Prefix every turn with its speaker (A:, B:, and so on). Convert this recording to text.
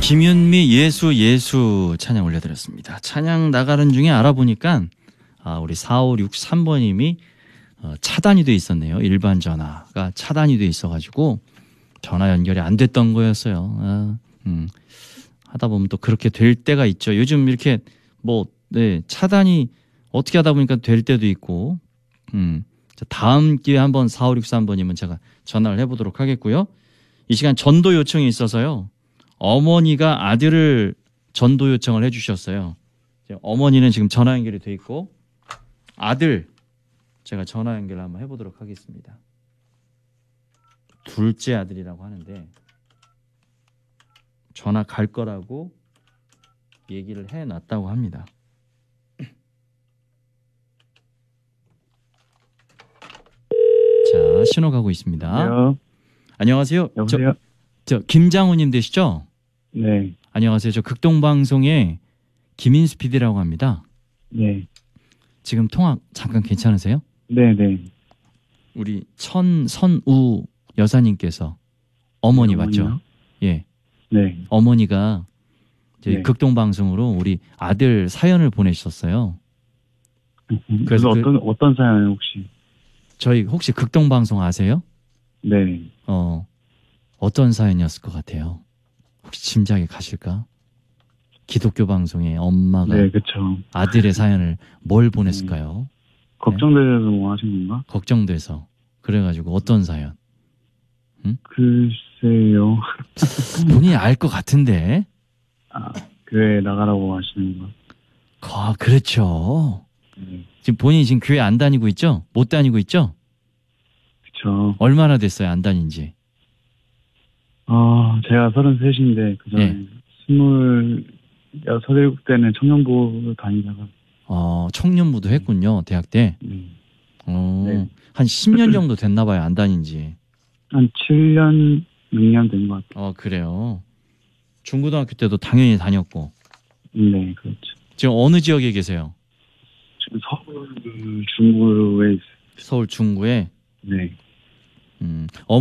A: 김윤미 예수 찬양 올려드렸습니다. 찬양 나가는 중에 알아보니까 우리 4563번님이 차단이 돼 있었네요. 일반 전화가 차단이 돼 있어가지고 전화 연결이 안 됐던 거였어요. 하다 보면 또 그렇게 될 때가 있죠. 요즘 이렇게 차단이 어떻게 하다 보니까 될 때도 있고. 다음 기회에 한번 4563번님은 제가 전화를 해보도록 하겠고요. 이 시간 전도 요청이 있어서요. 어머니가 아들을 전도 요청을 해주셨어요. 어머니는 지금 전화 연결이 돼 있고 아들 제가 전화 연결을 한번 해보도록 하겠습니다. 둘째 아들이라고 하는데 전화 갈 거라고 얘기를 해놨다고 합니다. 자, 신호 가고 있습니다. 안녕하세요.
B: 여보세요?
A: 저 김장호님 되시죠?
B: 네.
A: 안녕하세요. 저 극동방송의 김인수 PD라고 합니다.
B: 네.
A: 지금 통화 잠깐 괜찮으세요?
B: 네네.
A: 우리 천선우 여사님께서 어머니 맞죠? 예.
B: 네.
A: 어머니가 저희
B: 네.
A: 극동방송으로 우리 아들 사연을 보내주셨어요.
B: 그래서 어떤 사연 혹시?
A: 저희 혹시 극동방송 아세요?
B: 네.
A: 어떤 사연이었을 것 같아요? 혹시 짐작이 가실까? 기독교 방송에 엄마가
B: 네, 그쵸.
A: 아들의 사연을 뭘 보냈을까요?
B: 걱정돼서 뭐 하신 건가?
A: 걱정돼서. 그래가지고 어떤 사연?
B: 글쎄요.
A: 본인이 알 것 같은데.
B: 교회 나가라고 하시는 거.
A: 그렇죠.
B: 네.
A: 지금 본인이 지금 교회 안 다니고 있죠? 못 다니고 있죠?
B: 그쵸.
A: 얼마나 됐어요? 안 다닌지?
B: 제가 33인데 그전에 26, 7 때는 청년부 다니다가.
A: 청년부도 했군요. 대학 때.
B: 네.
A: 네. 한 10년 정도 됐나 봐요. 안 다닌 지.
B: 한 7년, 6년 된 것 같아요.
A: 그래요. 중고등학교 때도 당연히 다녔고.
B: 네, 그렇죠.
A: 지금 어느 지역에 계세요?
B: 지금 서울 중구에 있어요.
A: 서울 중구에?
B: 네.